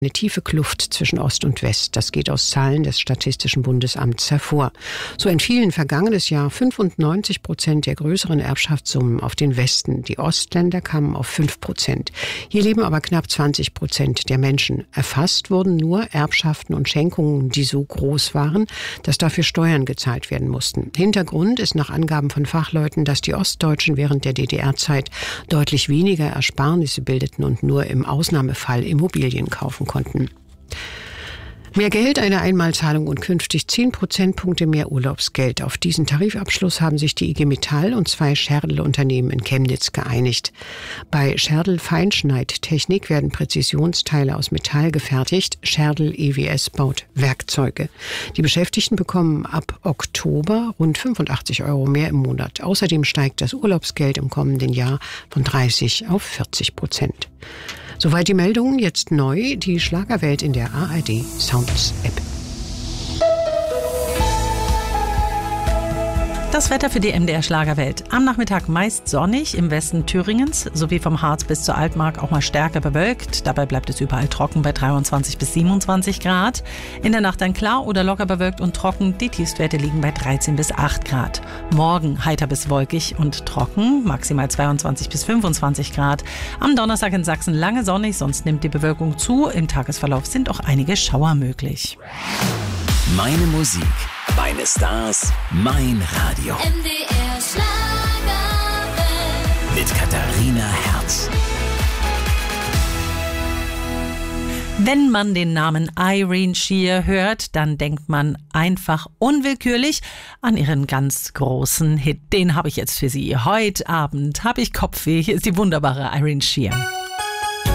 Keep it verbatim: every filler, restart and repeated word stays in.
Eine tiefe Kluft zwischen Ost und West. Das geht aus Zahlen des Statistischen Bundesamts hervor. So entfielen vergangenes Jahr fünfundneunzig Prozent der größeren Erbschaftssummen auf den Westen. Die Ostländer kamen auf fünf Prozent. Hier leben aber knapp zwanzig Prozent der Menschen. Erfasst wurden nur Erbschaften und Schenkungen, die so groß waren, dass dafür Steuern gezahlt werden mussten. Hintergrund ist nach Angaben von Fachleuten, dass die Ostdeutschen während der D D R-Zeit deutlich weniger Ersparnisse bildeten und nur im Ausnahmefall Immobilien kaufen konnten. Mehr Geld, eine Einmalzahlung und künftig zehn Prozentpunkte mehr Urlaubsgeld. Auf diesen Tarifabschluss haben sich die I G Metall und zwei Scherdel-Unternehmen in Chemnitz geeinigt. Bei Scherdel Feinschneidtechnik werden Präzisionsteile aus Metall gefertigt. Scherdel E W S baut Werkzeuge. Die Beschäftigten bekommen ab Oktober rund fünfundachtzig Euro mehr im Monat. Außerdem steigt das Urlaubsgeld im kommenden Jahr von dreißig auf vierzig Prozent. Soweit die Meldungen, jetzt neu, die Schlagerwelt in der A R D Sounds App. Das Wetter für die M D R Schlagerwelt. Am Nachmittag meist sonnig im Westen Thüringens sowie vom Harz bis zur Altmark auch mal stärker bewölkt. Dabei bleibt es überall trocken bei dreiundzwanzig bis siebenundzwanzig Grad. In der Nacht dann klar oder locker bewölkt und trocken. Die Tiefstwerte liegen bei dreizehn bis acht Grad. Morgen heiter bis wolkig und trocken, maximal zweiundzwanzig bis fünfundzwanzig Grad. Am Donnerstag in Sachsen lange sonnig, sonst nimmt die Bewölkung zu. Im Tagesverlauf sind auch einige Schauer möglich. Meine Musik, meine Stars, mein Radio. M D R Schlagerwelt. Mit Katharina Herz. Wenn man den Namen Irene Shear hört, dann denkt man einfach unwillkürlich an ihren ganz großen Hit. Den habe ich jetzt für Sie. Heute Abend habe ich Kopfweh. Hier ist die wunderbare Irene Shear.